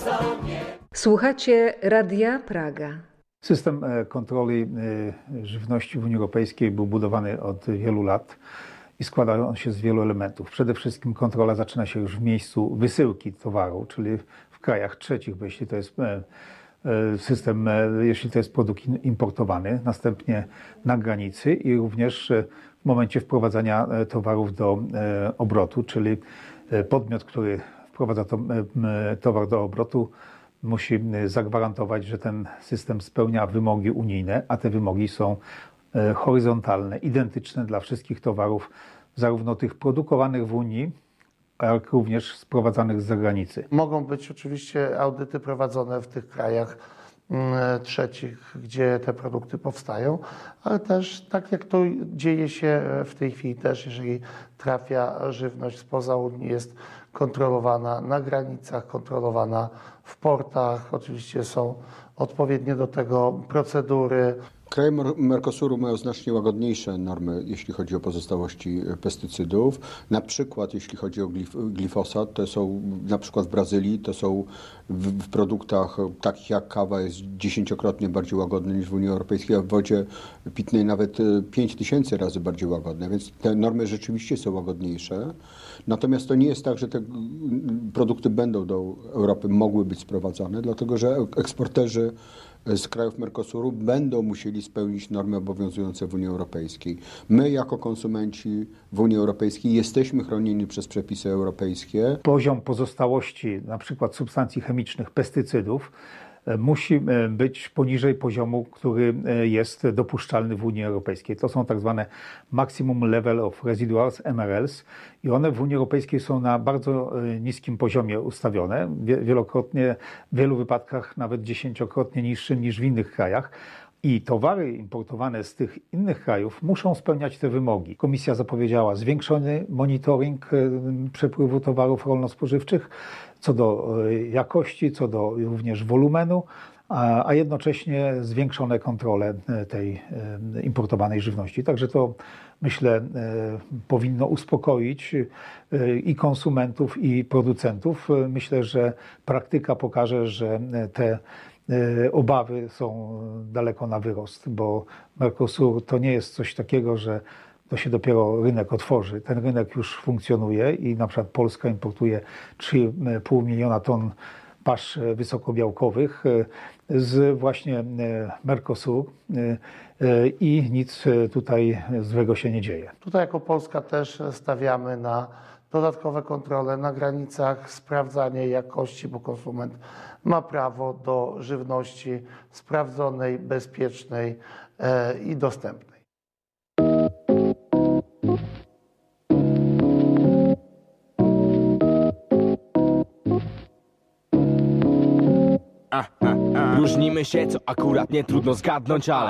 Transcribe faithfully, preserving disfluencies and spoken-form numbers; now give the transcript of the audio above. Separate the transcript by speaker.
Speaker 1: Słuchacie Radia Praga.
Speaker 2: System kontroli żywności w Unii Europejskiej był budowany od wielu lat i składa on się z wielu elementów. Przede wszystkim kontrola zaczyna się już w miejscu wysyłki towaru, czyli w krajach trzecich, bo jeśli to jest system, jeśli to jest produkt importowany, następnie na granicy i również w momencie wprowadzania towarów do obrotu, czyli podmiot, który wprowadza to, towar do obrotu, musi zagwarantować, że ten system spełnia wymogi unijne, a te wymogi są horyzontalne, identyczne dla wszystkich towarów, zarówno tych produkowanych w Unii, jak również sprowadzanych z zagranicy.
Speaker 3: Mogą być oczywiście audyty prowadzone w tych krajach trzecich, gdzie te produkty powstają, ale też tak jak to dzieje się w tej chwili też, jeżeli trafia żywność spoza Unii, jest kontrolowana na granicach, kontrolowana w portach. Oczywiście są odpowiednie do tego procedury.
Speaker 4: Kraje Mercosuru mają znacznie łagodniejsze normy, jeśli chodzi o pozostałości pestycydów. Na przykład, jeśli chodzi o glif glifosat, to są na przykład w Brazylii, to są w, w produktach takich jak kawa jest dziesięciokrotnie bardziej łagodne niż w Unii Europejskiej, a w wodzie pitnej nawet pięć tysięcy razy bardziej łagodne, więc te normy rzeczywiście są łagodniejsze. Natomiast to nie jest tak, że te produkty będą do Europy mogły być sprowadzane, dlatego że eksporterzy z krajów Mercosuru będą musieli spełnić normy obowiązujące w Unii Europejskiej. My jako konsumenci w Unii Europejskiej jesteśmy chronieni przez przepisy europejskie.
Speaker 2: Poziom pozostałości na przykład substancji chemicznych, pestycydów musi być poniżej poziomu, który jest dopuszczalny w Unii Europejskiej. To są tak zwane Maximum Level of Residuals, M R Ls, i one w Unii Europejskiej są na bardzo niskim poziomie ustawione, wielokrotnie, w wielu wypadkach nawet dziesięciokrotnie niższym niż w innych krajach. I towary importowane z tych innych krajów muszą spełniać te wymogi. Komisja zapowiedziała zwiększony monitoring przepływu towarów rolno-spożywczych co do jakości, co do również wolumenu, a jednocześnie zwiększone kontrole tej importowanej żywności. Także to, myślę, powinno uspokoić i konsumentów, i producentów. Myślę, że praktyka pokaże, że te obawy są daleko na wyrost, bo Mercosur to nie jest coś takiego, że to się dopiero rynek otworzy. Ten rynek już funkcjonuje i na przykład Polska importuje trzy i pół miliona ton pasz wysokobiałkowych z właśnie Mercosur i nic tutaj złego się nie dzieje.
Speaker 3: Tutaj jako Polska też stawiamy na dodatkowe kontrole na granicach, sprawdzanie jakości, bo konsument ma prawo do żywności sprawdzonej, bezpiecznej i dostępnej.
Speaker 5: Różnimy się, co akurat nie trudno zgadnąć, ale